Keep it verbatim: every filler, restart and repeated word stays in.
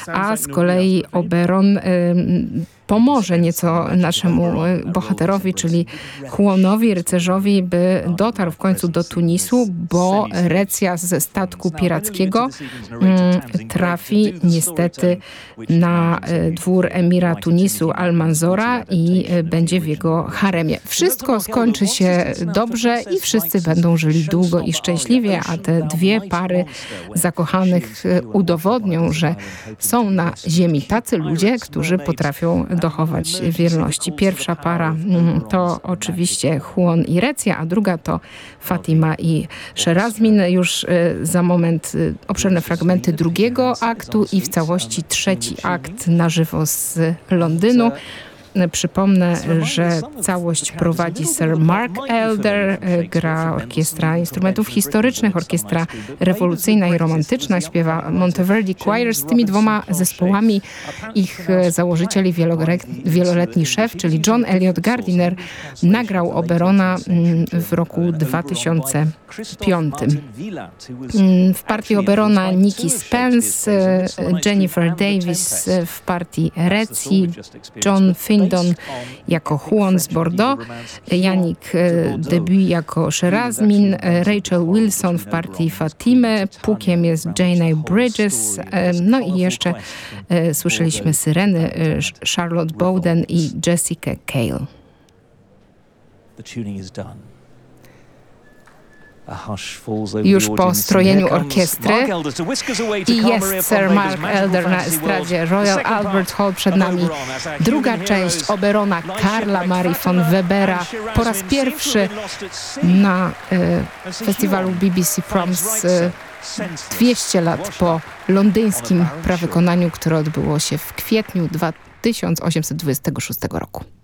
a z kolei Oberon pomoże nieco naszemu bohaterowi, czyli Huonowi, rycerzowi, by dotarł w końcu do Tunisu, bo Recja ze statku pirackiego mm, trafi niestety na dwór emira Tunisu Al-Manzora i będzie w jego haremie. Wszystko skończy się dobrze i wszyscy będą żyli długo i szczęśliwie, a te dwie pary zakochanych udowodnią, że są na ziemi tacy ludzie, którzy potrafią dochować wierności. Pierwsza para to oczywiście Huon i Recja, a druga to Fatima i Sherazmin. Już za moment obszerne fragmenty drugiego aktu i w całości trzeci akt na żywo z Londynu. Przypomnę, że całość prowadzi Sir Mark Elder, gra orkiestra instrumentów historycznych, orkiestra rewolucyjna i romantyczna, śpiewa Monteverdi Choir. Z tymi dwoma zespołami ich założyciel i wieloletni szef, czyli John Eliot Gardiner, nagrał Oberona w roku dwa tysiące piątym. W partii Oberona Nikki Spence, Jennifer Davis w partii Recji, John Finn Don jako Huon z Bordeaux, Yannick Debus jako Sherazmin, Rachel Wilson w partii Fatimy, Pukiem jest Jane Bridges, no i jeszcze słyszeliśmy syreny Charlotte Bowden i Jessica Cale. Już po strojeniu orkiestry i jest Sir Mark Elder na estradzie Royal Albert Hall przed nami. Druga część Oberona Karla Marii von Webera po raz pierwszy na e, festiwalu B B C Proms e, dwieście lat po londyńskim prawykonaniu, które odbyło się w kwietniu dwa tysiące osiemset dwudziestego szóstego roku.